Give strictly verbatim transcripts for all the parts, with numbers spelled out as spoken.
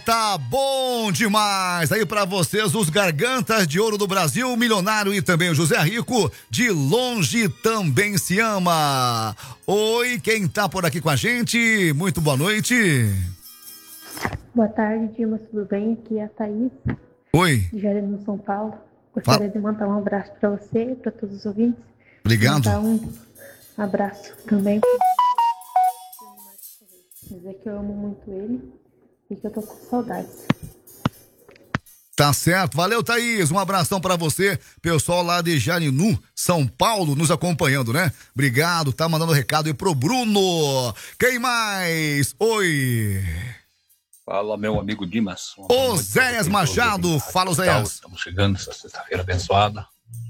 Tá bom demais aí pra vocês, os Gargantas de Ouro do Brasil, Milionário e também o José Rico, de longe também se ama. Oi, quem tá por aqui com a gente? Muito boa noite. Boa tarde, Dimas, tudo bem? Aqui é a Thaís. Oi. De Jardim, São Paulo. Gostaria Fala. de mandar um abraço pra você e pra todos os ouvintes. Obrigado. Mandar um abraço também. Dizer que eu amo muito ele e que eu tô com saudades. Tá certo, valeu, Thaís, um abração pra você, pessoal lá de Jarinu, São Paulo, nos acompanhando, né? Obrigado, tá mandando recado aí pro Bruno. Quem mais? Oi. Fala, meu amigo Dimas. Oséias Machado, fala, Oséias. Estamos chegando essa sexta-feira abençoada,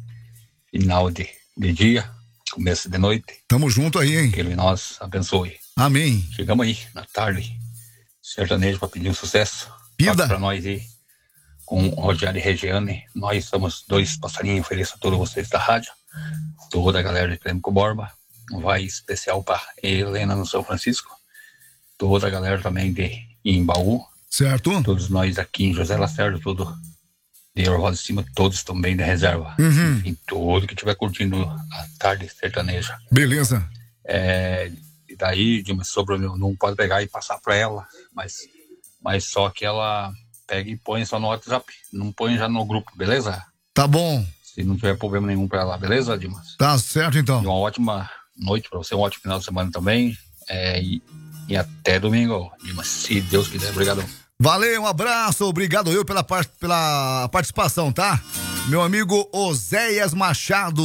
final de, de dia, começo de noite. Tamo junto aí, hein? Que ele nos abençoe. Amém. Chegamos aí, na tarde, sertanejo para pedir um sucesso. Pida. Para nós aí, com o Rogério e Regiane, nós somos dois passarinhos, ofereço a todos vocês da rádio, toda a galera de Clêmico Borba, vai especial para Helena no São Francisco, toda a galera também de Imbaú. Certo. Todos nós aqui em José Lacerda, tudo de Orvalho de Cima, todos também da reserva. Uhum. Enfim, todo que estiver curtindo a tarde sertaneja. Beleza. É... E daí, sobre não pode pegar e passar para ela, mas, mas só que ela pega e põe só no WhatsApp, não põe já no grupo, beleza? Tá bom. Se não tiver problema nenhum para ela, beleza, Dimas? Tá certo, então. E uma ótima noite para você, um ótimo final de semana também, é, e, e até domingo, Dimas, se Deus quiser. Obrigado. Valeu, um abraço, obrigado eu pela, part, pela participação, tá? Meu amigo Oséias Machado.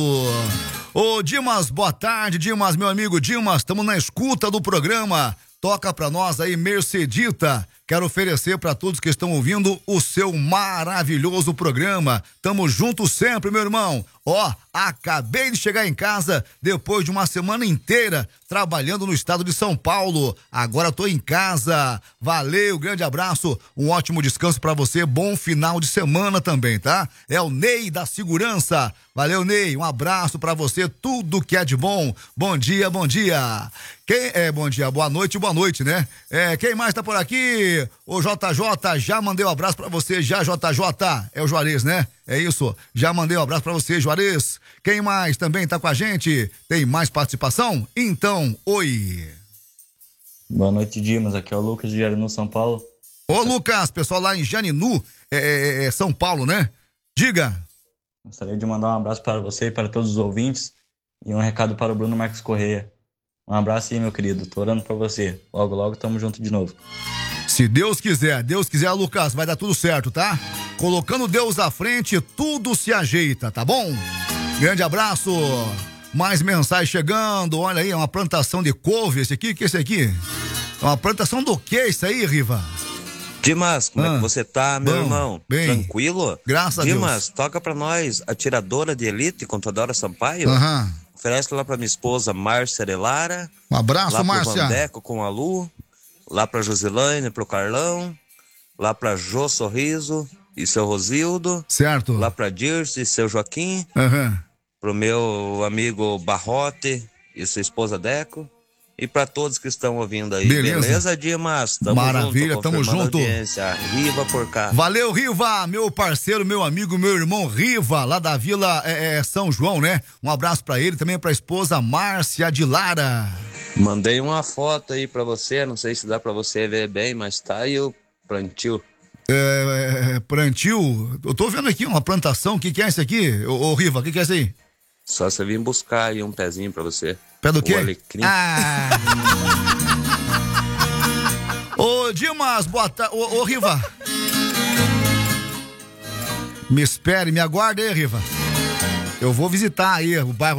Ô Dimas, boa tarde, Dimas, meu amigo Dimas, estamos na escuta do programa. Toca pra nós aí, Mercedita. Quero oferecer para todos que estão ouvindo o seu maravilhoso programa. Tamo junto sempre, meu irmão. Ó, acabei de chegar em casa depois de uma semana inteira trabalhando no estado de São Paulo. Agora tô em casa. Valeu, grande abraço, um ótimo descanso para você, bom final de semana também, tá? É o Ney da Segurança. Valeu, Ney, um abraço para você, tudo que é de bom. Bom dia, bom dia. Quem é bom dia, boa noite, boa noite, né? É, quem mais tá por aqui? Ô J J, já mandei um abraço pra você, já J J, é o Juarez, né? É isso, já mandei um abraço pra você, Juarez. Quem mais também tá com a gente? Tem mais participação? Então, oi. Boa noite, Dimas, aqui é o Lucas de Jarinu, São Paulo. Ô Lucas, pessoal lá em Jarinu, é, é, é São Paulo, né? Diga. Gostaria de mandar um abraço para você e para todos os ouvintes e um recado para o Bruno Marques Correia. Um abraço aí, meu querido. Tô orando pra você. Logo, logo, tamo junto de novo. Se Deus quiser, Deus quiser, Lucas, vai dar tudo certo, tá? Colocando Deus à frente, tudo se ajeita, tá bom? Grande abraço. Mais mensagem chegando. Olha aí, é uma plantação de couve. Esse aqui, o que é esse aqui? É uma plantação do que isso aí, Riva? Dimas, como ah, é que você tá, meu bom, irmão? Bem, tranquilo? Graças Dimas, a Deus. Dimas, toca pra nós a tiradora de elite com Teodora Sampaio. Aham. Uhum. Oferece lá pra minha esposa Márcia Arelara. Um abraço, lá Márcia. Lá pro Vandeco com a Lu. Lá pra Josilane, pro Carlão. Lá pra Jô Sorriso e seu Rosildo. Certo. Lá pra Dirce e seu Joaquim. Uhum. Pro meu amigo Barrote e sua esposa Deco. E pra todos que estão ouvindo aí. Beleza, Beleza Dimas? Tamo Maravilha, junto, tamo junto. Riva por cá. Valeu, Riva, meu parceiro, meu amigo, meu irmão Riva, lá da Vila é, é, São João, né? Um abraço pra ele, também pra esposa Márcia de Lara. Mandei uma foto aí pra você, não sei se dá pra você ver bem, mas tá aí o plantio. É, é plantio? Eu tô vendo aqui uma plantação, o que que é isso aqui? Ô, ô Riva, o que que é isso aí? Só você vir buscar aí um pezinho pra você. Pé do quê? O alecrim. Ah. Ô, Dimas, boa tarde. Ô, ô, Riva. Me espere, me aguarde aí, Riva. Eu vou visitar aí o bairro